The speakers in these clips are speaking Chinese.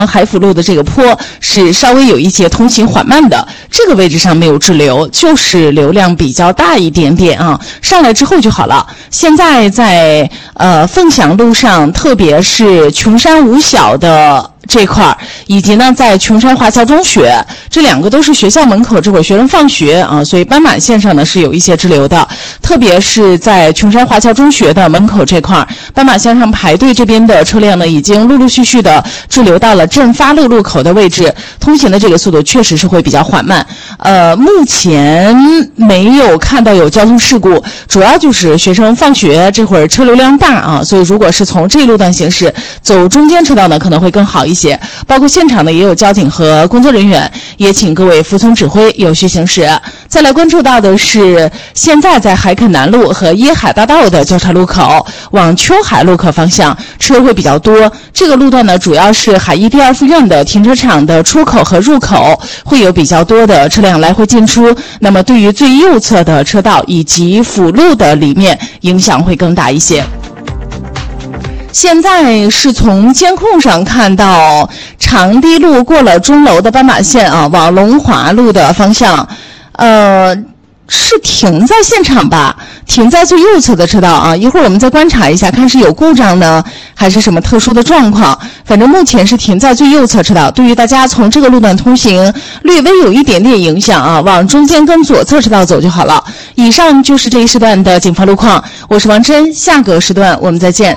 海辅路的这个坡是稍微有一些通行缓慢的，这个位置上没有滞留，就是流量比较大一点点啊，上来之后就好了。现在在凤翔路上，特别是琼山五小的这块儿，以及呢在琼山华侨中学，这两个都是学校门口，这会儿学生放学啊，所以斑马线上呢是有一些滞留的，特别是在琼山华侨中学的门口这块儿，斑马线上排队这边的车辆呢已经陆陆续续的滞留到了振发路路口的位置，通行的这个速度确实是会比较缓慢。目前没有看到有交通事故，主要就是学生放学这会儿车流量大啊，所以如果是从这一路段行驶，走中间车道呢可能会更好一些。包括现场呢也有交警和工作人员，也请各位服从指挥，有序行驶。再来关注到的是，现在在海垦南路和椰海大道的交叉路口往秋海路口方向车会比较多，这个路段呢主要是海医第二附院的停车场的出口和入口会有比较多的车辆来回进出，那么对于最右侧的车道以及辅路的里面影响会更大一些。现在是从监控上看到长堤路过了钟楼的斑马线啊，往龙华路的方向，是停在现场吧，停在最右侧的车道啊，一会儿我们再观察一下，看是有故障呢还是什么特殊的状况，反正目前是停在最右侧车道，对于大家从这个路段通行略微有一点点影响啊，往中间跟左侧车道走就好了。以上就是这一时段的警方路况，我是王真，下个时段我们再见。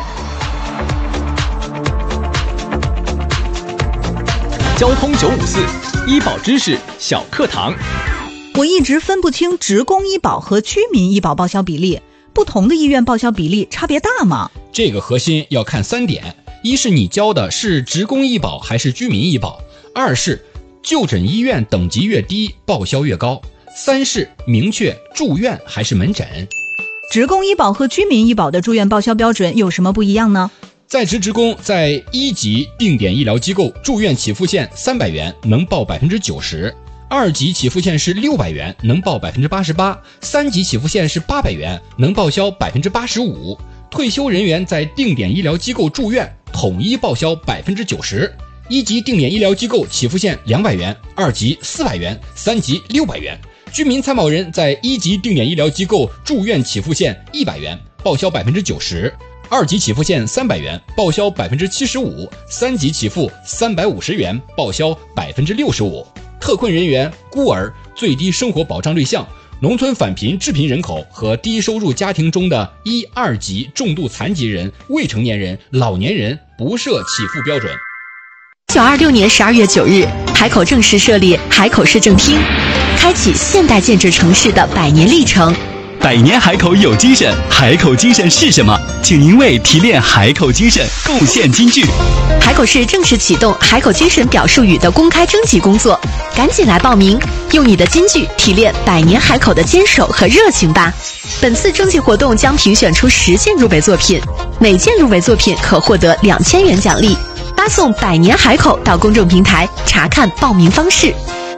交通954医保知识小课堂。 我一直分不清职工医保和居民医保报销比例，不同的医院报销比例差别大吗？ 这个核心要看3点：一是你交的是职工医保还是居民医保；二是就诊医院等级越低报销越高；三是明确住院还是门诊。 职工医保和居民医保的住院报销标准有什么不一样呢？ 在职职工在1级定点医疗机构住院起付线300元能报 90%，2级起付线是600元能报 88%，3级起付线是800元能报销 85%。退休人员在定点医疗机构住院统一报销 90%。1级定点医疗机构起付线200元，2级400元，3级600元。居民参保人在1级定点医疗机构住院起付线100元报销 90%，2级起付线300元报销 75%，3级起付350元报销 65%。特困人员、孤儿、最低生活保障对象、农村返贫致贫人口和低收入家庭中的1、2级重度残疾人、未成年人、老年人不设起付标准。 1926年12月9日，海口正式设立海口市政厅，开启现代建制城市的100年历程。 100年海口有精神，海口精神是什么？请您为提炼海口精神贡献金句。 海口市正式启动海口精神表述语的公开征集工作，赶紧来报名，用你的金句提炼100年海口的坚守和热情吧。本次征集活动将评选出10件入围作品，每件入围作品可获得2000元奖励。发送100年海口到公众平台查看报名方式。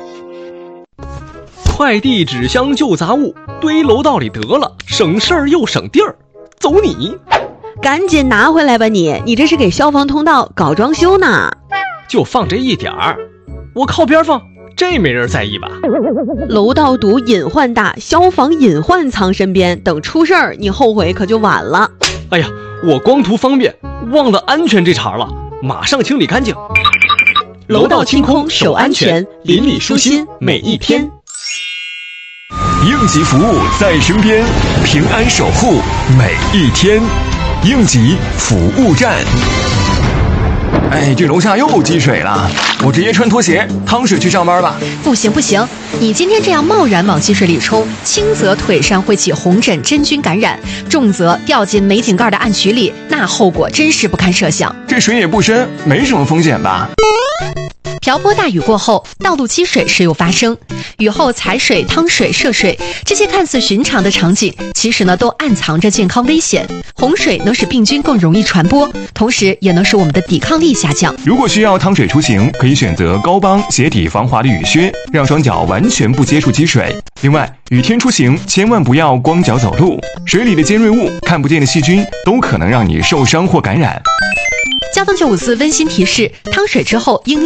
快递、纸箱、旧杂物堆楼道里得了，省事儿又省地儿。走你！ 赶紧拿回来吧你这是给消防通道搞装修呢。 就放这一点儿，我靠边放，这没人在意吧？ 楼道堵隐患大，消防隐患藏身边，等出事儿你后悔可就晚了。 哎呀，我光图方便，忘了安全这茬了，马上清理干净。 楼道清空守安全，邻里舒心每一天。 应急服务在身边，平安守护每一天。应急服务站。 哎，这楼下又积水了，我直接穿拖鞋趟水去上班吧。 不行，你今天这样贸然往积水里冲，轻则腿上会起红疹真菌感染，重则掉进煤井盖的暗渠里，那后果真是不堪设想。 这水也不深，没什么风险吧？ 瓢泼大雨过后，道路积水时有发生。雨后踩水、趟水、涉水，这些看似寻常的场景，其实呢都暗藏着健康危险。洪水能使病菌更容易传播，同时也能使我们的抵抗力下降。 如果需要趟水出行，可以选择高帮鞋底防滑的雨靴，让双脚完全不接触积水。另外，雨天出行千万不要光脚走路，水里的尖锐物、看不见的细菌都可能让你受伤或感染。 交通954温馨提示：汤水之后应